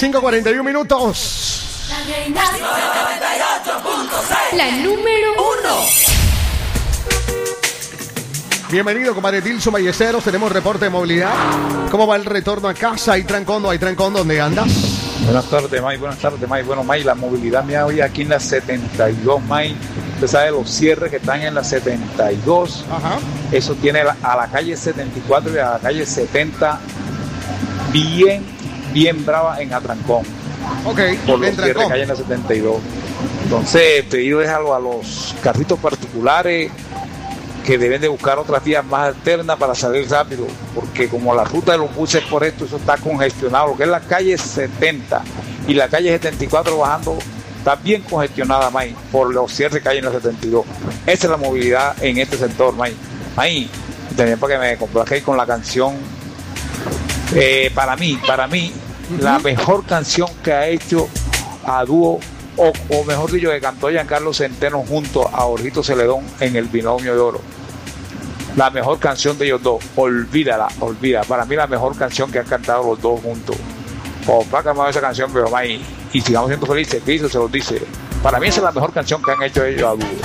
5:41 minutos. La número 1. Bienvenido, compadre Tilso Ballesteros. Tenemos reporte de movilidad. ¿Cómo va el retorno a casa? ¿Hay trancón? ¿No hay trancón? ¿Dónde andas? Buenas tardes, May. Buenas tardes, May. Bueno, May, la movilidad mía hoy aquí en la 72, May. Usted sabe los cierres que están en la 72. Ajá. Eso tiene a la calle 74 y a la calle 70 bien brava en atrancón. Ok, Por los en cierres trancón. que hay en la 72. Entonces, el pedido es a los carritos particulares que deben de buscar otras vías más alternas para salir rápido, porque como la ruta de los buses por esto, eso está congestionado. Lo que es la calle 70 y la calle 74 bajando, está bien congestionada, May, por los cierres que hay en la 72. Esa es la movilidad en este sector, May. May, también para que me complazcáis con la canción, para mí, la mejor canción que ha hecho a dúo, o mejor dicho, que cantó Giancarlo Centeno junto a Jorgito Celedón en El Binomio de Oro. La mejor canción de ellos dos, olvídala. Para mí la mejor canción que han cantado los dos juntos. Para que esa canción, pero May, y sigamos siendo felices, Cristo se los dice. Para mí esa es la mejor canción que han hecho ellos a dúo.